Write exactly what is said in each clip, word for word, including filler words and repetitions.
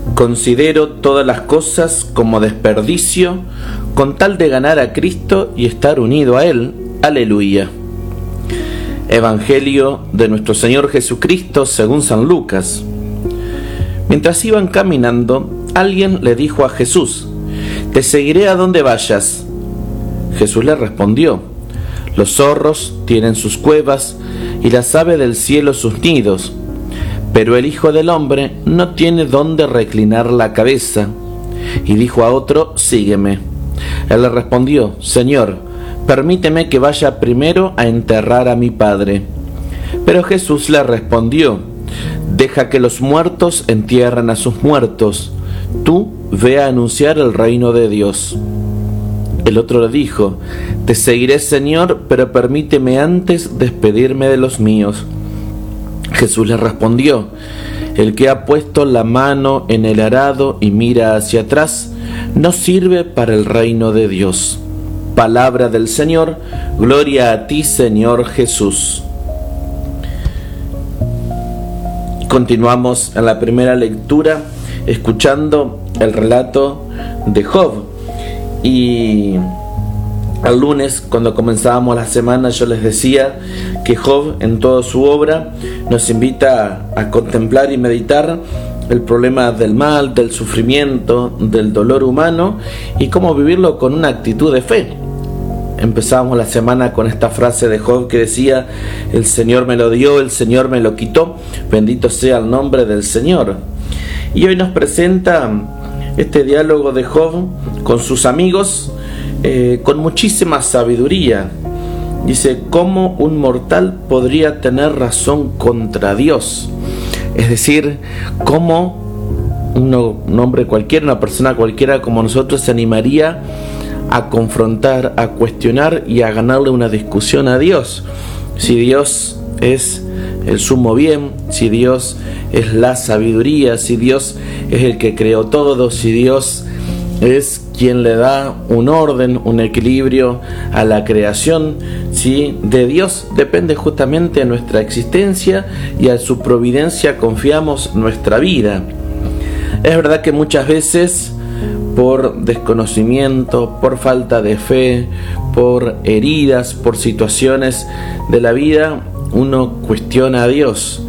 Considero todas las cosas como desperdicio con tal de ganar a Cristo y estar unido a Él. Aleluya. Evangelio de nuestro Señor Jesucristo según San Lucas. Mientras iban caminando, alguien le dijo a Jesús: «Te seguiré a donde vayas». Jesús le respondió: «Los zorros tienen sus cuevas y las aves del cielo sus nidos, pero el Hijo del Hombre no tiene dónde reclinar la cabeza». Y dijo a otro: «Sígueme». Él le respondió: «Señor, permíteme que vaya primero a enterrar a mi padre». Pero Jesús le respondió: «Deja que los muertos entierren a sus muertos. Tú ve a anunciar el reino de Dios». El otro le dijo: «Te seguiré, Señor, pero permíteme antes despedirme de los míos». Jesús le respondió: «El que ha puesto la mano en el arado y mira hacia atrás, no sirve para el reino de Dios». Palabra del Señor. Gloria a ti, Señor Jesús. Continuamos en la primera lectura escuchando el relato de Job. Y el lunes, cuando comenzábamos la semana, yo les decía que Job, en toda su obra, nos invita a, a contemplar y meditar el problema del mal, del sufrimiento, del dolor humano y cómo vivirlo con una actitud de fe. Empezábamos la semana con esta frase de Job que decía: «El Señor me lo dio, el Señor me lo quitó, bendito sea el nombre del Señor». Y hoy nos presenta este diálogo de Job con sus amigos eh, con muchísima sabiduría. Dice: ¿cómo un mortal podría tener razón contra Dios? Es decir, ¿cómo uno, un hombre cualquiera, una persona cualquiera como nosotros se animaría a confrontar, a cuestionar y a ganarle una discusión a Dios? Si Dios es el sumo bien, si Dios es la sabiduría, si Dios es el que creó todo, si Dios es quien le da un orden, un equilibrio a la creación, si de Dios depende justamente nuestra existencia y a su providencia confiamos nuestra vida. Es verdad que muchas veces, por desconocimiento, por falta de fe, por heridas, por situaciones de la vida, uno cuestiona a Dios,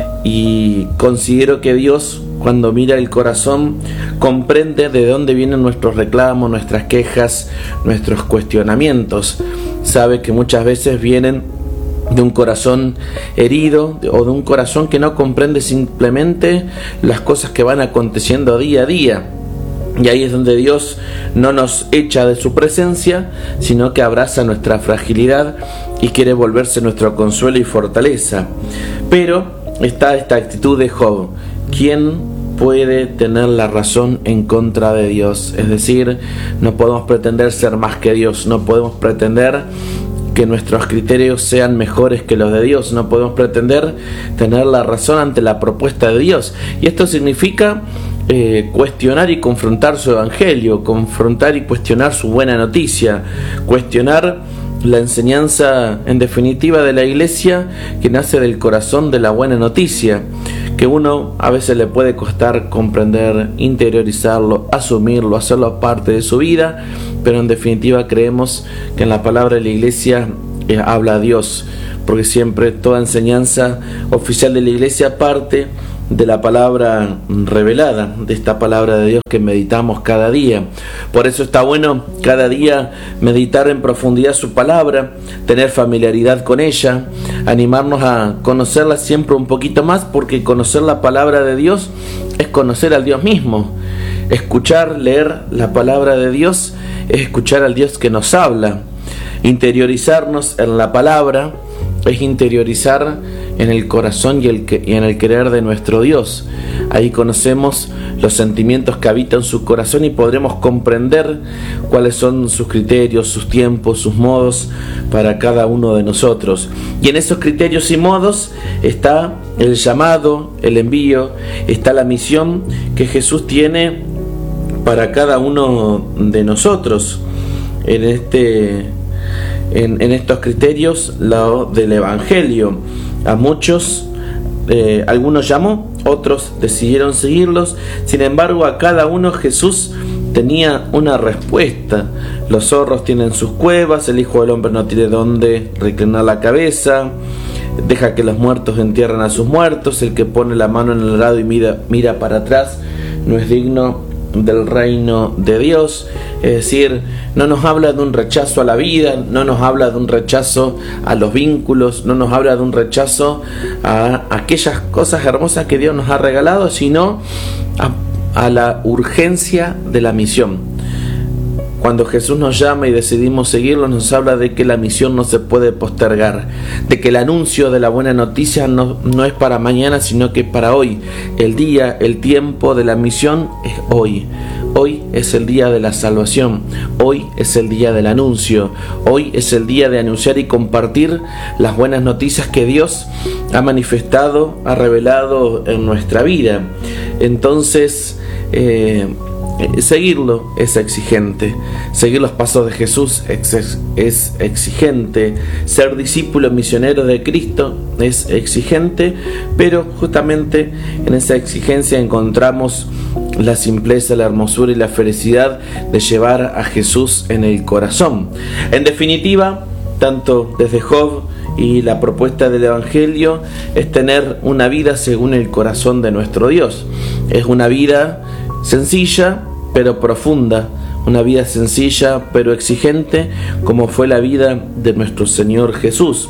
y considero que Dios, cuando mira el corazón, comprende de dónde vienen nuestros reclamos, nuestras quejas, nuestros cuestionamientos. Sabe que muchas veces vienen de un corazón herido o de un corazón que no comprende simplemente las cosas que van aconteciendo día a día. Y ahí es donde Dios no nos echa de su presencia, sino que abraza nuestra fragilidad y quiere volverse nuestro consuelo y fortaleza. Pero está esta actitud de Job: ¿quién puede tener la razón en contra de Dios? Es decir, no podemos pretender ser más que Dios, no podemos pretender que nuestros criterios sean mejores que los de Dios, no podemos pretender tener la razón ante la propuesta de Dios. Y esto significa Eh, cuestionar y confrontar su evangelio, confrontar y cuestionar su buena noticia, cuestionar la enseñanza en definitiva de la iglesia, que nace del corazón de la buena noticia, que uno a veces le puede costar comprender, interiorizarlo, asumirlo, hacerlo parte de su vida, pero en definitiva creemos que en la palabra de la iglesia eh, habla Dios, porque siempre toda enseñanza oficial de la iglesia parte de la palabra revelada, de esta palabra de Dios que meditamos cada día. Por eso está bueno cada día meditar en profundidad su palabra, tener familiaridad con ella, animarnos a conocerla siempre un poquito más, porque conocer la palabra de Dios es conocer al Dios mismo. Escuchar, leer la palabra de Dios es escuchar al Dios que nos habla. Interiorizarnos en la palabra es interiorizar en el corazón y, el que, y en el querer de nuestro Dios. Ahí conocemos los sentimientos que habitan su corazón y podremos comprender cuáles son sus criterios, sus tiempos, sus modos para cada uno de nosotros. Y en esos criterios y modos está el llamado, el envío, está la misión que Jesús tiene para cada uno de nosotros. En este En, en estos criterios lo del Evangelio, a muchos, eh, algunos llamó, otros decidieron seguirlos. Sin embargo, a cada uno Jesús tenía una respuesta. Los zorros tienen sus cuevas, el Hijo del Hombre no tiene dónde reclinar la cabeza, deja que los muertos entierren a sus muertos, el que pone la mano en el arado y mira, mira para atrás no es digno del reino de Dios. Es decir, no nos habla de un rechazo a la vida, no nos habla de un rechazo a los vínculos, no nos habla de un rechazo a aquellas cosas hermosas que Dios nos ha regalado, sino a, a la urgencia de la misión. Cuando Jesús nos llama y decidimos seguirlo, nos habla de que la misión no se puede postergar, de que el anuncio de la buena noticia no, no es para mañana, sino que es para hoy. El día, el tiempo de la misión es hoy. Hoy es el día de la salvación, hoy es el día del anuncio, hoy es el día de anunciar y compartir las buenas noticias que Dios ha manifestado, ha revelado en nuestra vida. Entonces, eh, seguirlo es exigente, seguir los pasos de Jesús es, es exigente, ser discípulo misionero de Cristo es exigente, pero justamente en esa exigencia encontramos la simpleza, la hermosura y la felicidad de llevar a Jesús en el corazón. En definitiva, tanto desde Job y la propuesta del Evangelio es tener una vida según el corazón de nuestro Dios. Es una vida sencilla pero profunda, una vida sencilla pero exigente, como fue la vida de nuestro Señor Jesús.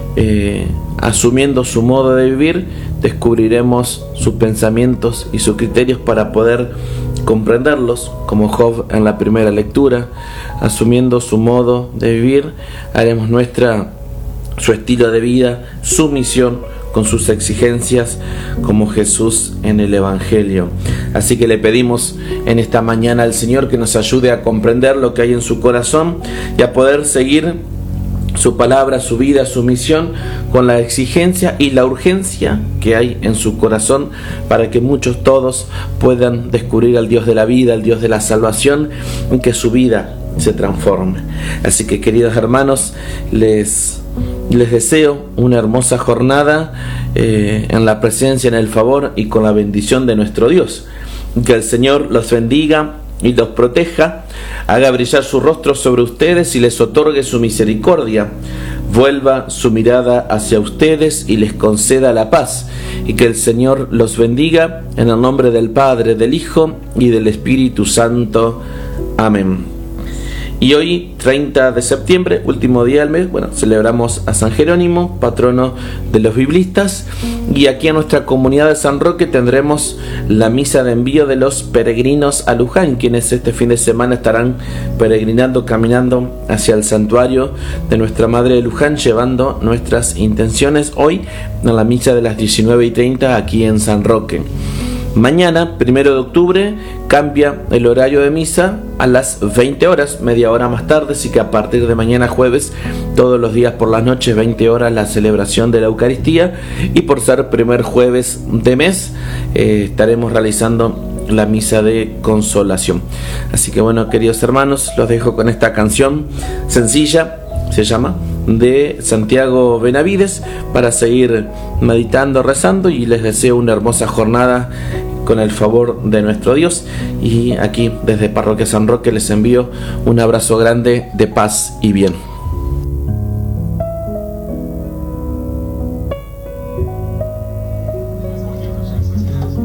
Eh, asumiendo su modo de vivir, descubriremos sus pensamientos y sus criterios para poder comprenderlos, como Job en la primera lectura. Asumiendo su modo de vivir, haremos nuestra su estilo de vida, su misión, con sus exigencias, como Jesús en el Evangelio. Así que le pedimos en esta mañana al Señor que nos ayude a comprender lo que hay en su corazón y a poder seguir su palabra, su vida, su misión, con la exigencia y la urgencia que hay en su corazón, para que muchos, todos, puedan descubrir al Dios de la vida, al Dios de la salvación, y que su vida se transforme. Así que, queridos hermanos, les Les deseo una hermosa jornada eh, en la presencia, en el favor y con la bendición de nuestro Dios. Que el Señor los bendiga y los proteja, haga brillar su rostro sobre ustedes y les otorgue su misericordia, vuelva su mirada hacia ustedes y les conceda la paz. Y que el Señor los bendiga en el nombre del Padre, del Hijo y del Espíritu Santo. Amén. Y hoy, treinta de septiembre, último día del mes, bueno, celebramos a San Jerónimo, patrono de los biblistas, y aquí en nuestra comunidad de San Roque tendremos la misa de envío de los peregrinos a Luján, quienes este fin de semana estarán peregrinando, caminando hacia el santuario de Nuestra Madre de Luján, llevando nuestras intenciones hoy en la misa de las diecinueve y treinta aquí en San Roque. Mañana, primero de octubre, cambia el horario de misa a las veinte horas, media hora más tarde, así que a partir de mañana jueves, todos los días por las noches, veinte horas, la celebración de la Eucaristía, y por ser primer jueves de mes, eh, estaremos realizando la misa de consolación. Así que bueno, queridos hermanos, los dejo con esta canción sencilla, se llama, de Santiago Benavides, para seguir meditando, rezando, y les deseo una hermosa jornada con el favor de nuestro Dios. Y aquí desde Parroquia San Roque les envío un abrazo grande de paz y bien.